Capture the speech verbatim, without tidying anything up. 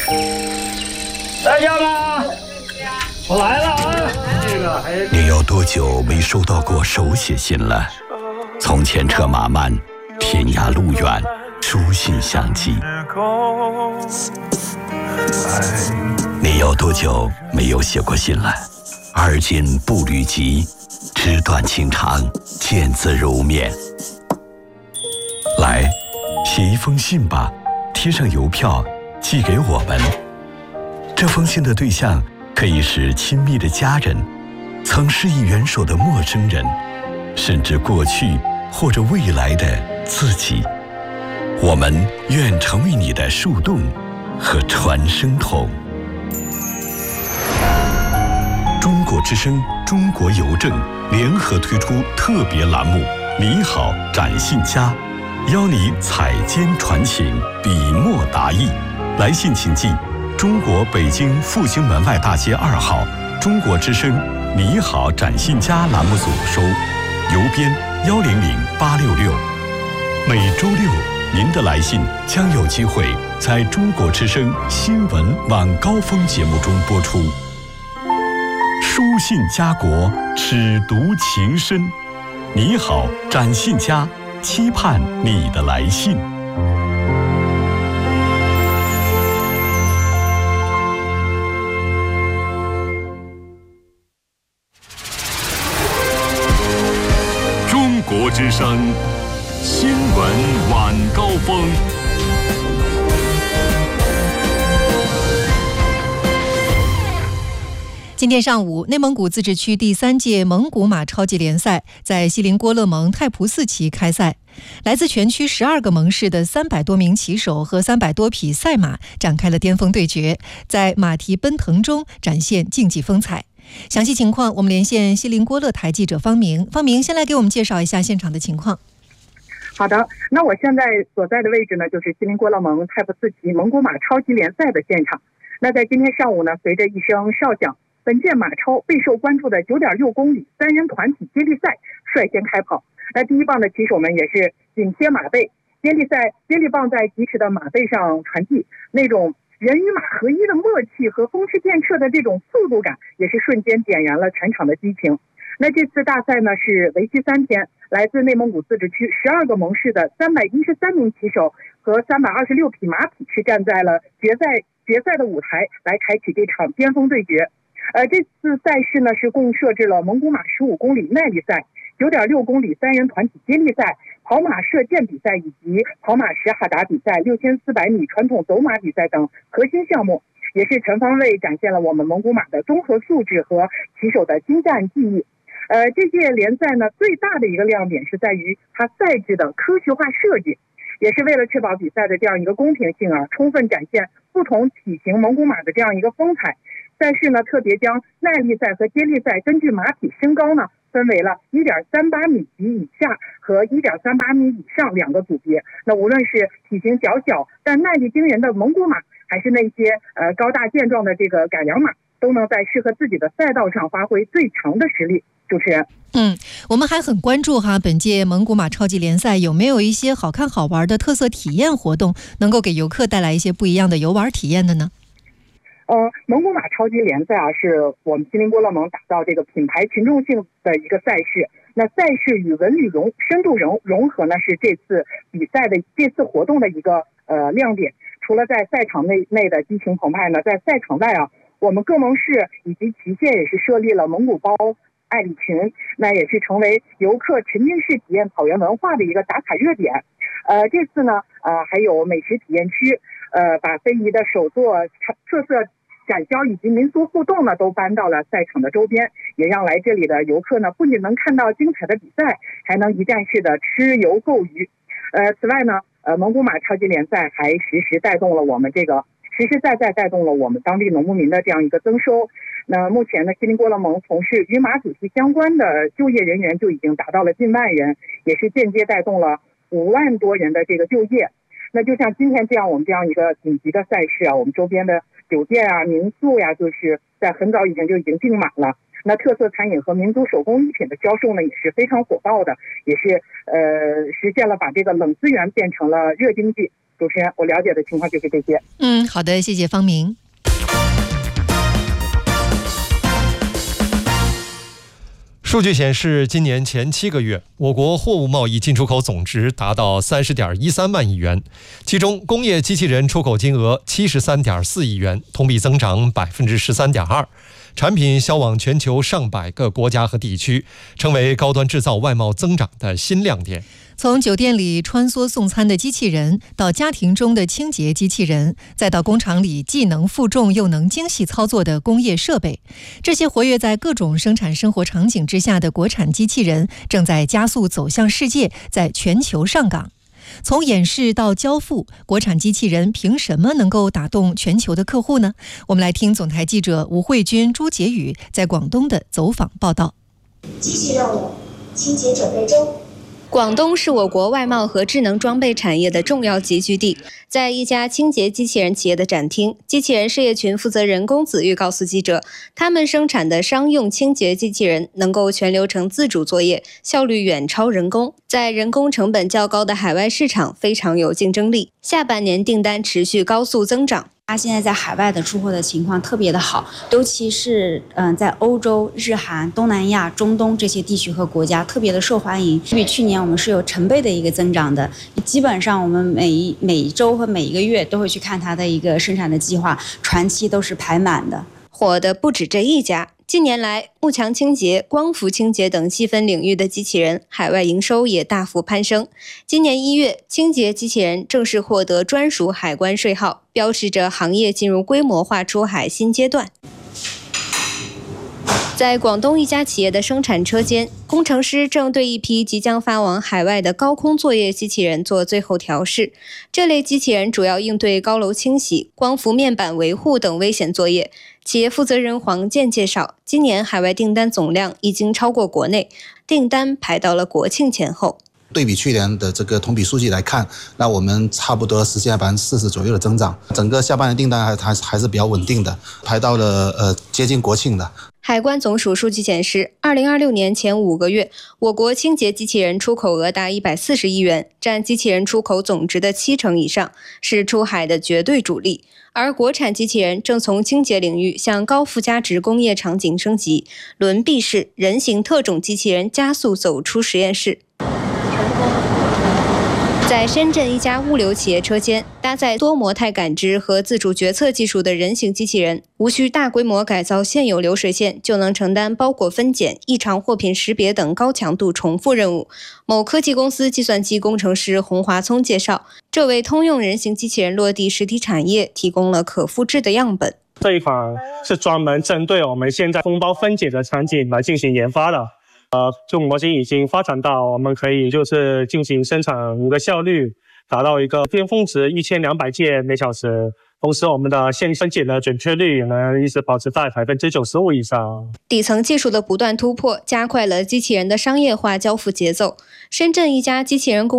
在家吗？我来了啊！这个还你有多久没收到过手写信了？从前车马慢，天涯路远，书信相寄。你有多久没有写过信了？而今步履急，纸短情长，见字如面。来，写一封信吧，贴上邮票，寄给我们。这封信的对象可以是亲密的家人，曾施以援手的陌生人，甚至过去或者未来的自己。我们愿成为你的树洞和传声筒。中国之声、中国邮政联合推出特别栏目“你好，展信佳”，邀你采笺传情，笔墨达意。来信请寄中国北京复兴门外大街二号中国之声“你好，展信佳”栏目组收，邮编幺零零八六六。每周六，您的来信将有机会在中国之声新闻晚高峰节目中播出。书信家国，尺读情深。你好，展信佳，期盼你的来信。 中国之声新闻晚高峰。 今天上午，内蒙古自治区第三届蒙古马超级联赛在锡林郭勒盟太仆寺旗开赛。来自全区十二个盟市的三百多名骑手和三百多匹赛马展开了巅峰对决，在马蹄奔腾中展现竞技风采。详细情况，我们连线锡林郭勒台记者方明。方明，先来给我们介绍一下现场的情况。 好的，那我现在所在的位置呢，就是锡林郭勒盟太仆寺旗蒙古马超级联赛的现场。那在今天上午呢，随着一声哨响，本届马超备受关注的 九点六公里三人团体接力赛率先开跑。那第一棒的骑手们也是紧贴马背，接力赛接力棒在疾驰的马背上传递，那种人与马合一的默契和风驰电掣的这种速度感，也是瞬间点燃了全场的激情。那这次大赛呢是为期三天，来自内蒙古自治区十二个盟市的三百一十三名骑手和三百二十六匹马匹是站在了决赛决赛的舞台，来开启这场巅峰对决。呃，这次赛事呢是共设置了蒙古马十五公里耐力赛、九点六公里三人团体接力赛、跑马射箭比赛以及跑马石哈达比赛、六千四百米传统走马比赛等核心项目，也是全方位展现了我们蒙古马的综合素质和骑手的精湛技艺。呃，这届联赛呢最大的一个亮点是在于它赛制的科学化设计，也是为了确保比赛的这样一个公平性啊，充分展现不同体型蒙古马的这样一个风采。赛事呢特别将耐力赛和接力赛根据马匹身高呢分为了 一点三八米及以下和 一点三八米以上两个组别。那无论是体型较小但耐力惊人的蒙古马，还是那些呃高大健壮的这个改良马，都能在适合自己的赛道上发挥最强的实力。主持人， 嗯，我们还很关注哈，本届蒙古马超级联赛有没有一些好看好玩的特色体验活动，能够给游客带来一些不一样的游玩体验的呢？ 呃，蒙古马超级联赛啊，是我们锡林郭勒盟打造这个品牌群众性的一个赛事。那赛事与文旅融深度融融合呢，是这次比赛的这次活动的一个呃亮点。除了在赛场内内的激情澎湃呢，在赛场外啊，我们各盟市以及旗县也是设立了蒙古包爱侣群，那也是成为游客沉浸式体验草原文化的一个打卡热点。呃，这次呢，呃，还有美食体验区，呃，把非遗的手作特色展销以及民俗互动呢，都搬到了赛场的周边，也让来这里的游客呢，不仅能看到精彩的比赛，还能一站式的吃游购娱。呃，此外呢，呃，蒙古马超级联赛还实时带动了我们这个实实在在带动了我们当地农牧民的这样一个增收。那目前呢，锡林郭勒盟从事与马主题相关的就业人员就已经达到了近万人，也是间接带动了五万多人的这个就业。那就像今天这样我们这样一个顶级的赛事啊，我们周边的酒店啊、民宿呀、啊，就是在很早以前就已经订满了。那特色餐饮和民族手工艺品的销售呢，也是非常火爆的，也是呃实现了把这个冷资源变成了热经济。 主持人，我了解的情况就是这些。 嗯，好的，谢谢方明。 数据显示，今年前七个月，我国货物贸易进出口总值达到三十点一三万亿元，其中工业机器人出口金额七十三点四亿元，同比增长百分之十三点二。产品销往全球上百个国家和地区，成为高端制造外贸增长的新亮点。 从酒店里穿梭送餐的机器人，到家庭中的清洁机器人，再到工厂里既能负重又能精细操作的工业设备，这些活跃在各种生产生活场景之下的国产机器人，正在加速走向世界，在全球上岗。从演示到交付，国产机器人凭什么能够打动全球的客户呢？我们来听总台记者吴慧君、朱杰宇在广东的走访报道。 机器任务，清洁准备中。 广东是我国外贸和智能装备产业的重要集聚地。在一家清洁机器人企业的展厅，机器人事业群负责人龚子玉告诉记者，他们生产的商用清洁机器人能够全流程自主作业，效率远超人工，在人工成本较高的海外市场非常有竞争力。下半年订单持续高速增长。 它现在在海外的出货的情况特别的好，尤其是嗯、呃，在欧洲、日韩、东南亚、中东这些地区和国家特别的受欢迎，比去年我们是有成倍的一个增长的。基本上我们每一每一周和每一个月都会去看它的一个生产的计划，船期都是排满的。 火的不止这一家。近年来，幕墙清洁、光伏清洁等细分领域的机器人海外营收也大幅攀升。今年一月，清洁机器人正式获得专属海关税号，标志着行业进入规模化出海新阶段。在广东一家企业的生产车间，工程师正对一批即将发往海外的高空作业机器人做最后调试。这类机器人主要应对高楼清洗、光伏面板维护等危险作业。企业负责人黄健介绍，今年海外订单总量已经超过国内，订单排到了国庆前后。 对比去年的这个同比数据来看，那我们差不多实现了百分之四十左右的增长，整个下半年订单还还还是比较稳定的，排到了呃接近国庆的。 海关总署数据显示，二零二六年前五个月，我国清洁机器人出口额达一百四十亿元，占机器人出口总值的七成以上，是出海的绝对主力。而国产机器人正从清洁领域向高附加值工业场景升级，轮臂式人形特种机器人加速走出实验室。在深圳一家物流企业车间，搭载多模态感知和自主决策技术的人形机器人，无需大规模改造现有流水线，就能承担包裹分拣、异常货品识别等高强度重复任务。某科技公司计算机工程师洪华聪介绍，这为通用人形机器人落地实体产业提供了可复制的样本。 这一款是专门针对我们现在封包分解的场景来进行研发的。呃，这种模型已经发展到我们可以就是进行生产的效率达到一个巅峰值一千两百件每小时，同时我们的线分解的准确率能一直保持在百分之九十五以上。 底层技术的不断突破，加快了机器人的商业化交付节奏。深圳一家机器人公